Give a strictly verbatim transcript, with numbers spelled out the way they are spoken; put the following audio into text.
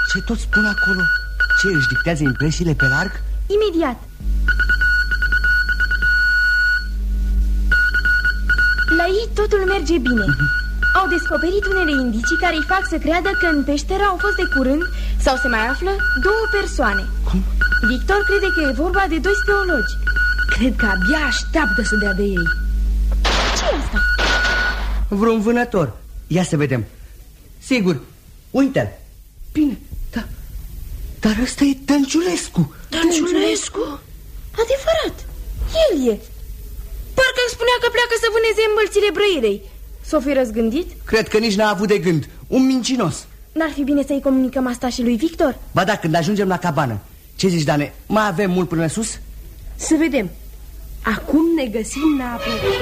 Ce tot spun acolo? Ce, își dictează impresiile pe larg? Imediat. La ei totul merge bine. uh-huh. Au descoperit unele indicii care îi fac să creadă că în peșteră au fost de curând, sau se mai află, două persoane. Cum? Victor crede că e vorba de doi speologi. Cred că abia așteaptă să dea de ei. Ce-i asta? Vreun vânător. Ia să vedem. Sigur, uite-l. Bine, da. Dar ăsta e Dănciulescu. Dănciulescu? Adevărat, el e. Parcă îmi spunea că pleacă să vâneze înmălțile Brăilei. S-o fi răzgândit? Cred că nici n-a avut de gând. Un mincinos. N-ar fi bine să-i comunicăm asta și lui Victor? Ba da, când ajungem la cabană. Ce zici, Dane? Mai avem mult până sus? Să vedem. Acum ne găsim la apă.